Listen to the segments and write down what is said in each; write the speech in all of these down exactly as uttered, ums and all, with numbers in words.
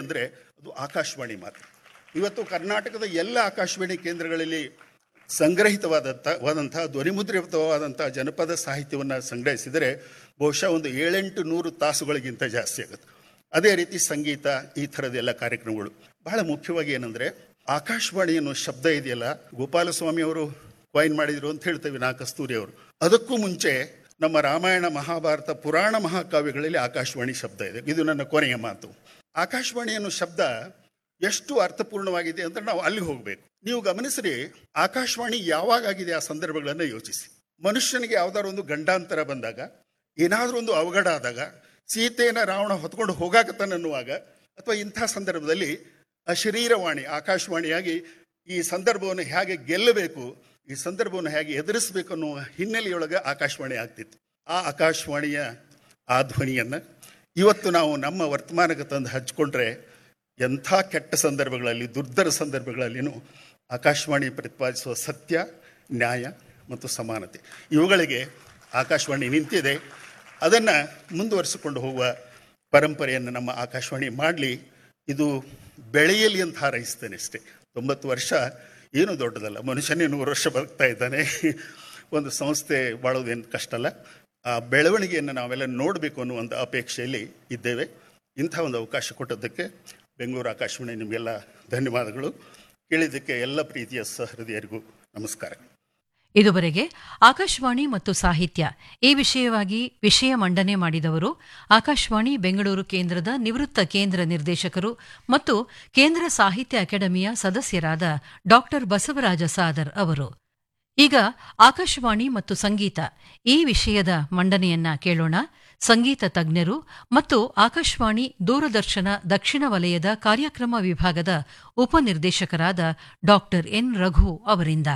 ಅಂದರೆ ಅದು ಆಕಾಶವಾಣಿ ಮಾತ್ರ. ಇವತ್ತು ಕರ್ನಾಟಕದ ಎಲ್ಲ ಆಕಾಶವಾಣಿ ಕೇಂದ್ರಗಳಲ್ಲಿ ಸಂಗ್ರಹಿತವಾದಂಥ ವಾದಂಥ ಧ್ವನಿಮುದ್ರಿತವಾದಂಥ ಜನಪದ ಸಾಹಿತ್ಯವನ್ನು ಸಂಗ್ರಹಿಸಿದರೆ ಬಹುಶಃ ಒಂದು ಏಳೆಂಟು ನೂರು ತಾಸುಗಳಿಗಿಂತ ಜಾಸ್ತಿ ಆಗುತ್ತೆ. ಅದೇ ರೀತಿ ಸಂಗೀತ, ಈ ಥರದ್ದೆಲ್ಲ ಕಾರ್ಯಕ್ರಮಗಳು. ಬಹಳ ಮುಖ್ಯವಾಗಿ ಏನಂದರೆ ಆಕಾಶವಾಣಿ ಅನ್ನೋ ಶಬ್ದ ಇದೆಯಲ್ಲ, ಗೋಪಾಲಸ್ವಾಮಿ ಅವರು ಕಾಯಿನ್ ಮಾಡಿದರು ಅಂತ ಹೇಳ್ತೇವೆ, ನಾ ಕಸ್ತೂರಿ ಅವರು. ಅದಕ್ಕೂ ಮುಂಚೆ ನಮ್ಮ ರಾಮಾಯಣ, ಮಹಾಭಾರತ, ಪುರಾಣ ಮಹಾಕಾವ್ಯಗಳಲ್ಲಿ ಆಕಾಶವಾಣಿ ಶಬ್ದ ಇದೆ. ಇದು ನನ್ನ ಕೊನೆಯ ಮಾತು. ಆಕಾಶವಾಣಿ ಅನ್ನೋ ಶಬ್ದ ಎಷ್ಟು ಅರ್ಥಪೂರ್ಣವಾಗಿದೆ ಅಂದರೆ ನಾವು ಅಲ್ಲಿ ಹೋಗಬೇಕು. ನೀವು ಗಮನಿಸ್ರಿ, ಆಕಾಶವಾಣಿ ಯಾವಾಗ ಆಗಿದೆ ಆ ಸಂದರ್ಭಗಳನ್ನು ಯೋಚಿಸಿ. ಮನುಷ್ಯನಿಗೆ ಯಾವ್ದಾದ್ರು ಒಂದು ಗಂಡಾಂತರ ಬಂದಾಗ, ಏನಾದರೂ ಒಂದು ಅವಘಡ ಆದಾಗ, ಸೀತೆಯನ್ನು ರಾವಣ ಹೊತ್ಕೊಂಡು ಹೋಗಾಕತ್ತಾನನ್ನುವಾಗ, ಅಥವಾ ಇಂಥ ಸಂದರ್ಭದಲ್ಲಿ ಅಶರೀರವಾಣಿ ಆಕಾಶವಾಣಿಯಾಗಿ ಈ ಸಂದರ್ಭವನ್ನು ಹೇಗೆ ಗೆಲ್ಲಬೇಕು, ಈ ಸಂದರ್ಭವನ್ನು ಹೇಗೆ ಎದುರಿಸಬೇಕು ಅನ್ನುವ ಹಿನ್ನೆಲೆಯೊಳಗೆ ಆಕಾಶವಾಣಿ ಆಗ್ತಿತ್ತು. ಆ ಆಕಾಶವಾಣಿಯ ಆ ಧ್ವನಿಯನ್ನು ಇವತ್ತು ನಾವು ನಮ್ಮ ವರ್ತಮಾನಕ್ಕೆ ತಂದು ಹಚ್ಕೊಂಡ್ರೆ ಎಂಥ ಕೆಟ್ಟ ಸಂದರ್ಭಗಳಲ್ಲಿ, ದುರ್ಧರ ಸಂದರ್ಭಗಳಲ್ಲಿನೂ ಆಕಾಶವಾಣಿ ಪ್ರತಿಪಾದಿಸುವ ಸತ್ಯ, ನ್ಯಾಯ ಮತ್ತು ಸಮಾನತೆ, ಇವುಗಳಿಗೆ ಆಕಾಶವಾಣಿ ನಿಂತಿದೆ. ಅದನ್ನು ಮುಂದುವರಿಸಿಕೊಂಡು ಹೋಗುವ ಪರಂಪರೆಯನ್ನು ನಮ್ಮ ಆಕಾಶವಾಣಿ ಮಾಡಲಿ. ಇದು ಬೆಳೆಯಲಿ ಅಂತ ಹಾರೈಸ್ತೇನೆ ಅಷ್ಟೇ. ತೊಂಬತ್ತು ವರ್ಷ ಏನೂ ದೊಡ್ಡದಲ್ಲ, ಮನುಷ್ಯನೇ ನೂರು ವರ್ಷ ಬದುಕ್ತಾ ಇದ್ದಾನೆ. ಒಂದು ಸಂಸ್ಥೆ ಬಾಳೋದೇನು ಕಷ್ಟ ಅಲ್ಲ. ಆ ಬೆಳವಣಿಗೆಯನ್ನು ನಾವೆಲ್ಲ ನೋಡಬೇಕು ಅನ್ನೋ ಒಂದು ಅಪೇಕ್ಷೆಯಲ್ಲಿ ಇದ್ದೇವೆ. ಇಂಥ ಒಂದು ಅವಕಾಶ ಕೊಟ್ಟದ್ದಕ್ಕೆ ಬೆಂಗಳೂರು ಆಕಾಶವಾಣಿ ನಿಮಗೆಲ್ಲ ಧನ್ಯವಾದಗಳು. ಕೇಳಿದ್ದಕ್ಕೆ ಎಲ್ಲ ಪ್ರೀತಿಯ ಸಹೃದಯರಿಗೂ ನಮಸ್ಕಾರ. ಇದುವರೆಗೆ ಆಕಾಶವಾಣಿ ಮತ್ತು ಸಾಹಿತ್ಯ ಈ ವಿಷಯವಾಗಿ ವಿಷಯ ಮಂಡನೆ ಮಾಡಿದವರು ಆಕಾಶವಾಣಿ ಬೆಂಗಳೂರು ಕೇಂದ್ರದ ನಿವೃತ್ತ ಕೇಂದ್ರ ನಿರ್ದೇಶಕರು ಮತ್ತು ಕೇಂದ್ರ ಸಾಹಿತ್ಯ ಅಕಾಡೆಮಿಯ ಸದಸ್ಯರಾದ ಡಾ ಬಸವರಾಜ ಸಾದರ್ ಅವರು. ಈಗ ಆಕಾಶವಾಣಿ ಮತ್ತು ಸಂಗೀತ ಈ ವಿಷಯದ ಮಂಡನೆಯನ್ನ ಕೇಳೋಣ. ಸಂಗೀತ ತಜ್ಞರು ಮತ್ತು ಆಕಾಶವಾಣಿ ದೂರದರ್ಶನ ದಕ್ಷಿಣ ವಲಯದ ಕಾರ್ಯಕ್ರಮ ವಿಭಾಗದ ಉಪನಿರ್ದೇಶಕರಾದ ಡಾ ಎನ್ ರಘು ಅವರಿಂದ.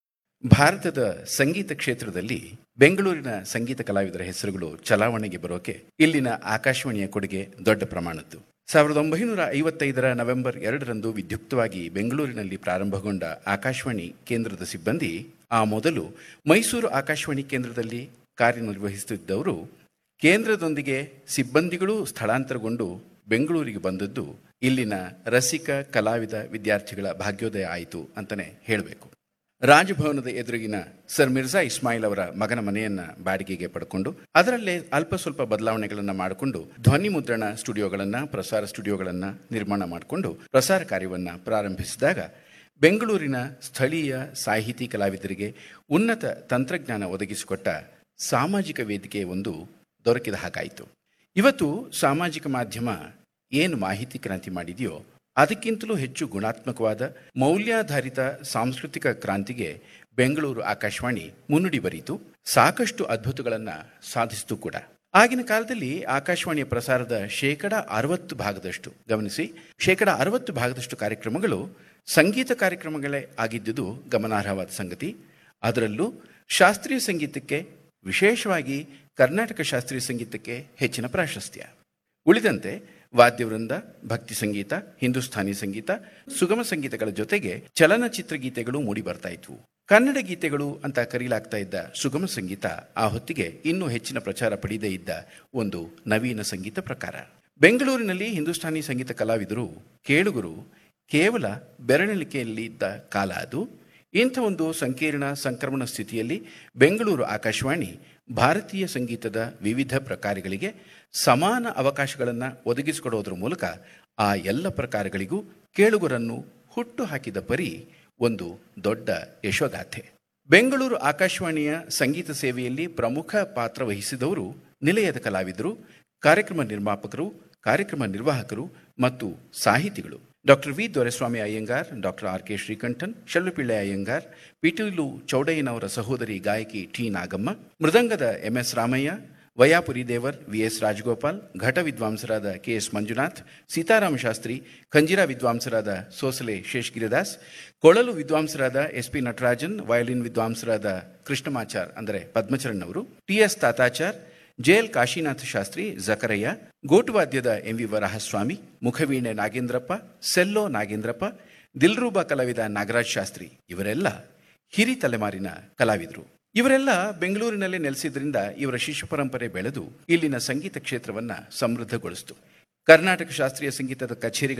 ಭಾರತದ ಸಂಗೀತ ಕ್ಷೇತ್ರದಲ್ಲಿ ಬೆಂಗಳೂರಿನ ಸಂಗೀತ ಕಲಾವಿದರ ಹೆಸರುಗಳು ಚಲಾವಣೆಗೆ ಬರೋಕೆ ಇಲ್ಲಿನ ಆಕಾಶವಾಣಿಯ ಕೊಡುಗೆ ದೊಡ್ಡ ಪ್ರಮಾಣದ್ದು. ಸಾವಿರದ ಒಂಬೈನೂರ ಐವತ್ತೈದರ ನವೆಂಬರ್ ಎರಡರಂದು ವಿದ್ಯುಕ್ತವಾಗಿ ಬೆಂಗಳೂರಿನಲ್ಲಿ ಪ್ರಾರಂಭಗೊಂಡ ಆಕಾಶವಾಣಿ ಕೇಂದ್ರದ ಸಿಬ್ಬಂದಿ ಆ ಮೊದಲು ಮೈಸೂರು ಆಕಾಶವಾಣಿ ಕೇಂದ್ರದಲ್ಲಿ ಕಾರ್ಯನಿರ್ವಹಿಸುತ್ತಿದ್ದವರು ಕೇಂದ್ರದೊಂದಿಗೆ ಸಿಬ್ಬಂದಿಗಳು ಸ್ಥಳಾಂತರಗೊಂಡು ಬೆಂಗಳೂರಿಗೆ ಬಂದದ್ದು ಇಲ್ಲಿನ ರಸಿಕ ಕಲಾವಿದ ವಿದ್ಯಾರ್ಥಿಗಳ ಭಾಗ್ಯೋದಯ ಆಯಿತು ಅಂತಲೇ ಹೇಳಬೇಕು. ರಾಜಭವನದ ಎದುರಿಗಿನ ಸರ್ ಮಿರ್ಜಾ ಇಸ್ಮಾಯಿಲ್ ಅವರ ಮಗನ ಮನೆಯನ್ನ ಬಾಡಿಗೆಗೆ ಪಡ್ಕೊಂಡು ಅದರಲ್ಲೇ ಅಲ್ಪ ಸ್ವಲ್ಪ ಬದಲಾವಣೆಗಳನ್ನು ಮಾಡಿಕೊಂಡು ಧ್ವನಿ ಮುದ್ರಣ ಸ್ಟುಡಿಯೋಗಳನ್ನ, ಪ್ರಸಾರ ಸ್ಟುಡಿಯೋಗಳನ್ನ ನಿರ್ಮಾಣ ಮಾಡಿಕೊಂಡು ಪ್ರಸಾರ ಕಾರ್ಯವನ್ನ ಪ್ರಾರಂಭಿಸಿದಾಗ ಬೆಂಗಳೂರಿನ ಸ್ಥಳೀಯ ಸಾಹಿತಿ ಕಲಾವಿದರಿಗೆ ಉನ್ನತ ತಂತ್ರಜ್ಞಾನ ಒದಗಿಸಿಕೊಟ್ಟ ಸಾಮಾಜಿಕ ವೇದಿಕೆ ಒಂದು ದೊರಕಿದ ಹಾಗಾಯಿತು. ಇವತ್ತು ಸಾಮಾಜಿಕ ಮಾಧ್ಯಮ ಏನು ಮಾಹಿತಿ ಕ್ರಾಂತಿ ಮಾಡಿದೆಯೋ ಅದಕ್ಕಿಂತಲೂ ಹೆಚ್ಚು ಗುಣಾತ್ಮಕವಾದ ಮೌಲ್ಯಾಧಾರಿತ ಸಾಂಸ್ಕೃತಿಕ ಕ್ರಾಂತಿಗೆ ಬೆಂಗಳೂರು ಆಕಾಶವಾಣಿ ಮುನ್ನುಡಿ ಬರೀತು, ಸಾಕಷ್ಟು ಅದ್ಭುತಗಳನ್ನು ಸಾಧಿಸಿತು ಕೂಡ. ಆಗಿನ ಕಾಲದಲ್ಲಿ ಆಕಾಶವಾಣಿಯ ಪ್ರಸಾರದ ಶೇಕಡ ಅರವತ್ತು ಭಾಗದಷ್ಟು ಗಮನಿಸಿ ಶೇಕಡ ಅರವತ್ತು ಭಾಗದಷ್ಟು ಕಾರ್ಯಕ್ರಮಗಳು ಸಂಗೀತ ಕಾರ್ಯಕ್ರಮಗಳೇ ಆಗಿದ್ದುದು ಗಮನಾರ್ಹವಾದ ಸಂಗತಿ. ಅದರಲ್ಲೂ ಶಾಸ್ತ್ರೀಯ ಸಂಗೀತಕ್ಕೆ, ವಿಶೇಷವಾಗಿ ಕರ್ನಾಟಕ ಶಾಸ್ತ್ರೀಯ ಸಂಗೀತಕ್ಕೆ ಹೆಚ್ಚಿನ ಪ್ರಾಶಸ್ತ್ಯ. ಉಳಿದಂತೆ ವಾದ್ಯವೃಂದ, ಭಕ್ತಿ ಸಂಗೀತ, ಹಿಂದೂಸ್ಥಾನಿ ಸಂಗೀತ, ಸುಗಮ ಸಂಗೀತಗಳ ಜೊತೆಗೆ ಚಲನಚಿತ್ರ ಗೀತೆಗಳು ಮೂಡಿ ಬರ್ತಾ ಇದ್ವು. ಕನ್ನಡ ಗೀತೆಗಳು ಅಂತ ಕರೀಲಾಗ್ತಾ ಇದ್ದ ಸುಗಮ ಸಂಗೀತ ಆ ಹೊತ್ತಿಗೆ ಇನ್ನೂ ಹೆಚ್ಚಿನ ಪ್ರಚಾರ ಪಡೆಯದೇ ಇದ್ದ ಒಂದು ನವೀನ ಸಂಗೀತ ಪ್ರಕಾರ. ಬೆಂಗಳೂರಿನಲ್ಲಿ ಹಿಂದೂಸ್ಥಾನಿ ಸಂಗೀತ ಕಲಾವಿದರು, ಕೇಳುಗರು ಕೇವಲ ಬೆರಳೆಣಿಕೆಯಲ್ಲಿ ಇದ್ದ ಕಾಲ ಅದು. ಇಂಥ ಒಂದು ಸಂಕೀರ್ಣ ಸಂಕ್ರಮಣ ಸ್ಥಿತಿಯಲ್ಲಿ ಬೆಂಗಳೂರು ಆಕಾಶವಾಣಿ ಭಾರತೀಯ ಸಂಗೀತದ ವಿವಿಧ ಪ್ರಕಾರಗಳಿಗೆ ಸಮಾನ ಅವಕಾಶಗಳನ್ನು ಒದಗಿಸಿಕೊಡೋದ್ರ ಮೂಲಕ ಆ ಎಲ್ಲ ಪ್ರಕಾರಗಳಿಗೂ ಕೇಳುಗರನ್ನು ಹುಟ್ಟು ಹಾಕಿದ ಪರಿ ಒಂದು ದೊಡ್ಡ ಯಶೋಗಾಥೆ. ಬೆಂಗಳೂರು ಆಕಾಶವಾಣಿಯ ಸಂಗೀತ ಸೇವೆಯಲ್ಲಿ ಪ್ರಮುಖ ಪಾತ್ರ ವಹಿಸಿದವರು ನಿಲಯದ ಕಲಾವಿದರು, ಕಾರ್ಯಕ್ರಮ ನಿರ್ಮಾಪಕರು, ಕಾರ್ಯಕ್ರಮ ನಿರ್ವಾಹಕರು ಮತ್ತು ಸಾಹಿತಿಗಳು. Doctor V Doreswamy Iyengar, doctor R K Srikantan, ಶಲ್ಲುಪಿಳ್ಳೆ Iyengar, ಪಿಟೀಲು ಚೌಡಯ್ಯನವರ ಸಹೋದರಿ ಗಾಯಕಿ T Nagamma, ಮೃದಂಗದ M S Ramaiah, ವಯಾಪುರಿ ದೇವರ್, ವಿ ಎಸ್ ರಾಜಗೋಪಾಲ್, ಘಟ ವಿದ್ವಾಂಸರಾದ ಕೆ ಎಸ್ ಮಂಜುನಾಥ್, ಸೀತಾರಾಮ ಶಾಸ್ತ್ರಿ, ಖಂಜಿರಾ ವಿದ್ವಾಂಸರಾದ ಸೋಸಲೆ ಶೇಷಗಿರಿದಾಸ್, ಕೊಳಲು ವಿದ್ವಾಂಸರಾದ S P Natarajan, violin ವಿದ್ವಾಂಸರಾದ Krishnamachar ಅಂದರೆ ಪದ್ಮಚರಣ್ ಅವರು, T S Tatachar, J L Kashinatha Shastri, ಜಕರಯ್ಯ, ಗೋಟುವಾದ್ಯದ M V Varahaswamy, ಮುಖವೀಣೆ Nagendrappa, cello Nagendrappa, ದಿಲ್ರೂಬಾ ಕಲಾವಿದ ನಾಗರಾಜ್ ಶಾಸ್ತ್ರಿ ಇವರೆಲ್ಲ ಹಿರಿ ತಲೆಮಾರಿನ ಕಲಾವಿದರು. ಇವರೆಲ್ಲ ಬೆಂಗಳೂರಿನಲ್ಲೇ ನೆಲೆಸಿದ್ರಿಂದ ಇವರ ಶಿಷ್ಯ ಪರಂಪರೆ ಬೆಳೆದು ಇಲ್ಲಿನ ಸಂಗೀತ ಕ್ಷೇತ್ರವನ್ನ ಸಮೃದ್ಧಗೊಳಿಸಿತು. ಕರ್ನಾಟಕ ಶಾಸ್ತ್ರೀಯ ಸಂಗೀತದ ಕಚೇರಿಗಳ